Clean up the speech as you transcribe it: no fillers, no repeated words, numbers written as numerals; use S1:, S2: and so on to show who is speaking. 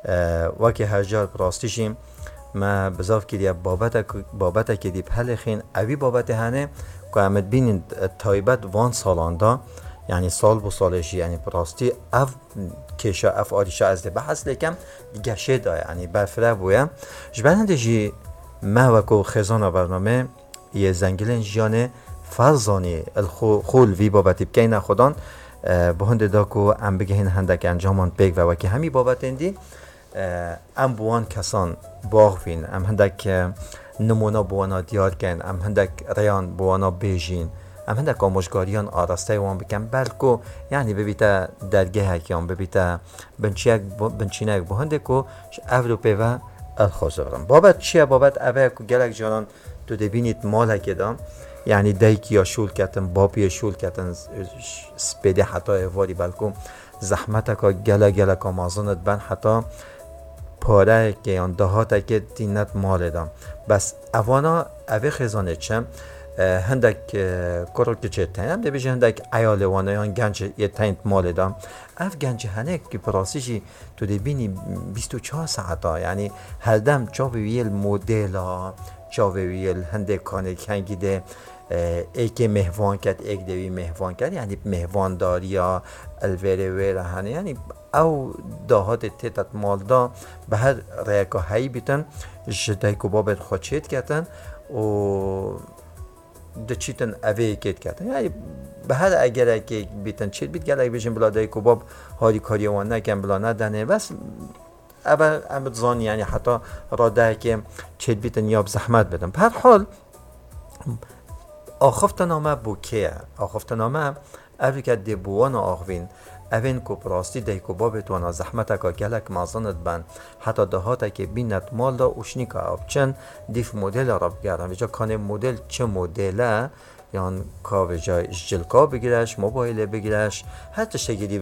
S1: وکی هر جا راستیشیم ما بزاف کردی بابت که دی پل خین اوی بابت هنه که امد بینید تایبت وان سالاندا یعنی سال بو سالشی یعنی براستی اف کشا اف آریشا از ده بحث لیکم گشه دا یعنی برفره بویم جبرنده جی ما وکو خزانه برنامه یه زنگلین جانه فرزانی الخول وی بابتی بکین خودان به هنده دا که ام بگهین هندک انجامان بگ و وکی همی بابت اندی ام بوان کسان باغ وین ام هندک نمونا بوانا دیار کن ام هندک ریان بوانا بیجین ام هندک آموشگاریان آراسته وان بکن بلکو یعنی ببیتا درگه هکیان ببیتا بنچینک به هنده که اوروپی و الخوز برم بابت چیه بابت اوه که گلک جانان تو دبینید مال هکی دام یعنی دیکی یا شول کتن باپی شول کتن سپیده حتی اواری بلکو زحمت که گلک آمازانت بن حتی پاره که یا دهات که دینت مال دام بس اوانا اوه خزانه چم هندک کرو که چه تایم ده بیشه هندک ایالوانه یا گنج یه تاینت مال دام اف گنج هنه که پراسیشی تو ده بینی 24 ساعتا یعنی هر دم چاویل مدل ها چاویل هندک کانه کنگی ده ایک مهوان کرد ایک دوی مهوان کرد یعنی مهوان داری یا الویره ویره هنه یعنی او دهات تیتت مال دا به هر ریکا هایی بیتن جدای که بابت خوچید کتن و ده چیتن اوه کت کتن یعنی به هر اگر که بیتن چید بیت گلک بیشن بلا دای که باب هاری کاری وان نکن بلا ندنه بس اول امت زانی یعنی حتی را ده که چید بیتن یا بزحمت بدن به هر حال آخفتنامه بو که آخفتنامه اوی که دی بوان آخوین اوین کو پراستی دی کو بابت وانا زحمت که گلک مازانت بند حتی دهات که بینت مال دا اوشنی که آبچن دیف مدل را بگردن ویجا کانه مدل چه مدله یان که ویجا جلکا بگیرش موبایل بگیرش حتی شگیری